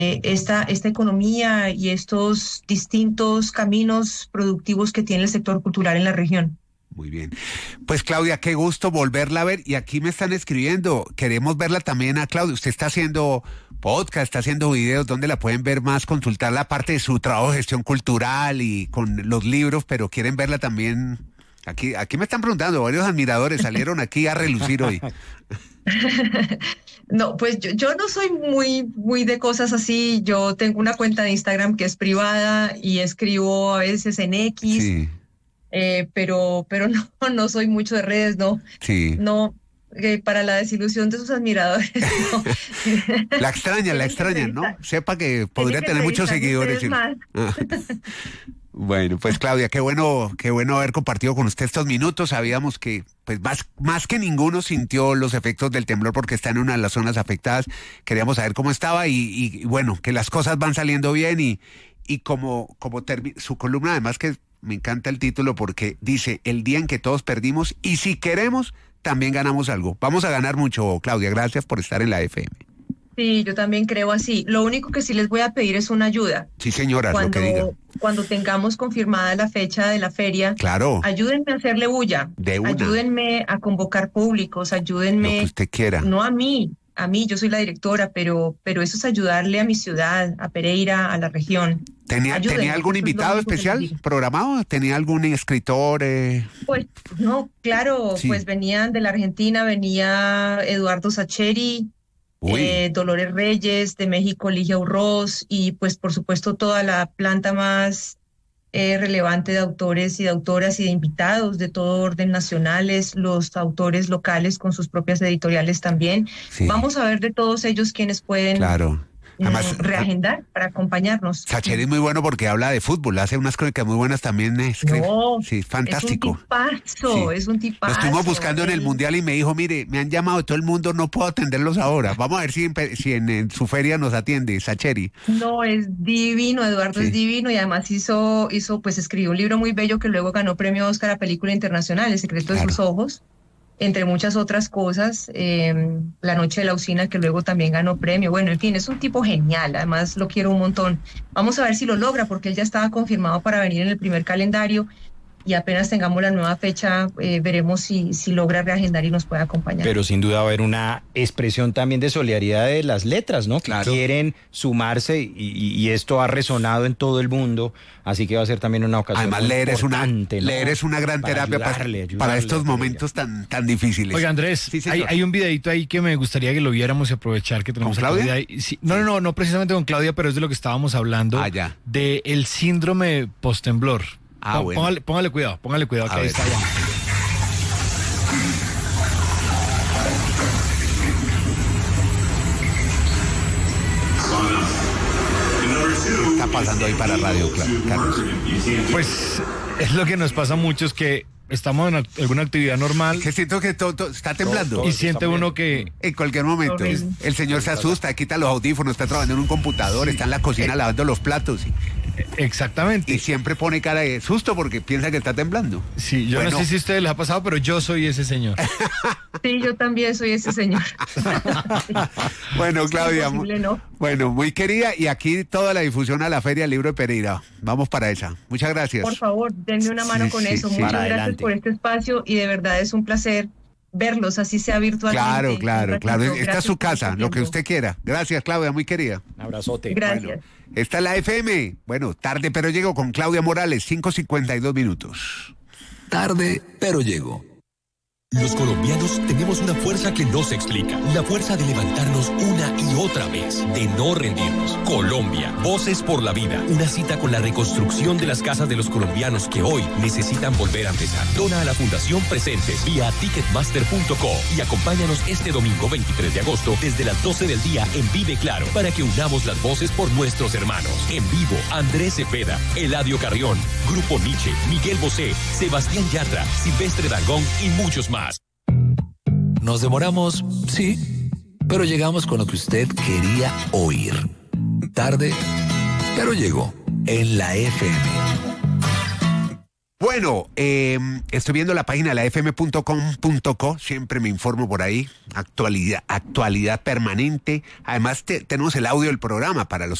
esta economía y estos distintos caminos productivos que tiene el sector cultural en la región. Muy bien. Pues Claudia, qué gusto volverla a ver. Y aquí me están escribiendo, queremos verla también a Claudia. Usted está haciendo podcast, está haciendo videos, ¿dónde la pueden ver más? Consultar la parte de su trabajo de gestión cultural y con los libros, pero quieren verla también. Aquí me están preguntando, varios admiradores salieron aquí a relucir hoy. No, pues yo no soy muy de cosas así. Yo tengo una cuenta de Instagram que es privada y escribo a veces en X, Sí, pero no soy mucho de redes, no. sí. No, para la desilusión de sus admiradores, no. La extrañan, ¿no? Sepa que podría tener muchos seguidores. Más. Bueno, pues Claudia, qué bueno haber compartido con usted estos minutos. Sabíamos que pues más que ninguno sintió los efectos del temblor porque está en una de las zonas afectadas. Queríamos saber cómo estaba y bueno, que las cosas van saliendo bien y como su columna, además que me encanta el título porque dice el día en que todos perdimos y si queremos también ganamos algo. Vamos a ganar mucho, Claudia. Gracias por estar en la FM. Sí, yo también creo así. Lo único que sí les voy a pedir es una ayuda. Sí, señora, lo que diga. Cuando tengamos confirmada la fecha de la feria, Claro. Ayúdenme a hacerle bulla. De una. Ayúdenme a convocar públicos, ayúdenme. Lo que usted quiera. No a mí, yo soy la directora, pero eso es ayudarle a mi ciudad, a Pereira, a la región. ¿Tenía algún invitado especial programado? ¿Tenía algún escritor? Pues no, claro, Sí. Pues venían de la Argentina, venía Eduardo Sacheri, Dolores Reyes, de México Ligia Urroz, y pues por supuesto toda la planta más relevante de autores y de autoras y de invitados de todo orden nacionales, los autores locales con sus propias editoriales también. Sí. Vamos a ver de todos ellos quienes pueden Claro. Además, reagendar para acompañarnos. Sacheri es muy bueno porque habla de fútbol, hace unas crónicas muy buenas también. Sí, fantástico. Es un tipazo. Lo estuvimos buscando en el Mundial y me dijo, mire, me han llamado de todo el mundo, no puedo atenderlos ahora. Vamos a ver si en su feria nos atiende Sacheri. No, es divino, Eduardo, es divino, y además pues escribió un libro muy bello que luego ganó premio Oscar a película internacional, El secreto de sus ojos, entre muchas otras cosas, La noche de la usina, que luego también ganó premio. Bueno, en fin, es un tipo genial, además lo quiero un montón. Vamos a ver si lo logra, porque él ya estaba confirmado para venir en el primer calendario, y apenas tengamos la nueva fecha, veremos si logra reagendar y nos puede acompañar. Pero sin duda va a haber una expresión también de solidaridad de las letras, ¿no? Claro. Que quieren sumarse y esto ha resonado en todo el mundo, así que va a ser también una ocasión. Además, leer es una gran Para terapia para estos momentos tan difíciles. Oiga, Andrés, Sí, hay un videito ahí que me gustaría que lo viéramos y aprovechar que tenemos ¿Con a Claudia? Ahí. Sí, no precisamente con Claudia, pero es de lo que estábamos hablando, ya. de el síndrome post-temblor. Bueno. Póngale cuidado, que ahí está ya. Está pasando ahí para radio, Carlos. Pues es lo que nos pasa a muchos, que estamos en alguna actividad normal Que siento que todo está temblando. y siente uno que... En cualquier momento. Horrible. El señor se asusta, quita los audífonos, está trabajando en un computador, está en la cocina lavando los platos Exactamente. y siempre pone cara de susto porque piensa que está temblando. Sí, yo Bueno. no sé si a ustedes les ha pasado, pero yo soy ese señor. Sí, yo también soy ese señor. Bueno, Claudia, Imposible, ¿no? bueno, muy querida, y aquí toda la difusión a la Feria del Libro de Pereira. Vamos para esa. Muchas gracias. Por favor, denme una mano con eso. sí. Muchas Para gracias adelante. por este espacio y de verdad es un placer verlos, así sea virtualmente. Claro. Esta es Gracias su por casa, este lo que tiempo. usted quiera. Gracias, Claudia, muy querida. Un abrazote. Gracias. Bueno, esta es la FM. Bueno, tarde pero llego con Claudia Morales, 5:52 minutos. Tarde, pero llego. Los colombianos tenemos una fuerza que no se explica. La fuerza de levantarnos una y otra vez, de no rendirnos. Colombia, Voces por la Vida. Una cita con la reconstrucción de las casas de los colombianos que hoy necesitan volver a empezar. Dona a la Fundación Presentes vía ticketmaster.co y acompáñanos este domingo 23 de agosto desde las 12 del día en Vive Claro para que unamos las voces por nuestros hermanos. En vivo, Andrés Cepeda, Eladio Carrión, Grupo Nietzsche, Miguel Bosé, Sebastián Yatra, Silvestre Dangond y muchos más. Nos demoramos, sí, pero llegamos con lo que usted quería oír. Tarde, pero llegó en la FM. Bueno, estoy viendo la página de la fm.com.co, siempre me informo por ahí, actualidad permanente. Además, tenemos el audio del programa para los